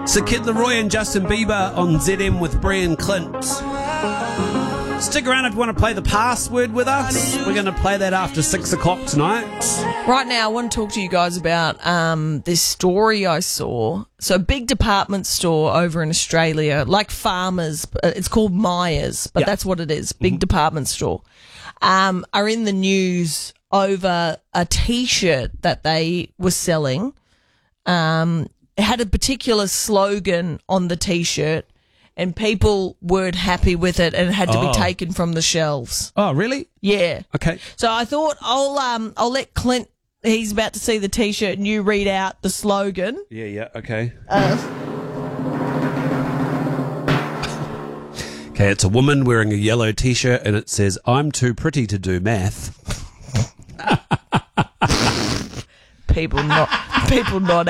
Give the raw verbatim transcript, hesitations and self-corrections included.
So Kid Leroy and Justin Bieber on Z M with Brian Clint. Stick around if you want to play the password with us. We're going to play that after six o'clock tonight. Right now, I want to talk to you guys about um, this story I saw. So, a big department store over in Australia, like Farmers, it's called Myers, but Yeah. that's what it is, big department store, um, are in the news over a T-shirt that they were selling. Um, it had a particular slogan on the T-shirt, and people weren't happy with it, and it had to Oh. be taken from the shelves. Oh, really? Yeah. Okay. So I thought I'll um I'll let Clint. He's about to see the T-shirt, and you read out the slogan. Yeah, yeah, okay. Uh, Okay, it's a woman wearing a yellow T-shirt and it says, "I'm too pretty to do math." people not people not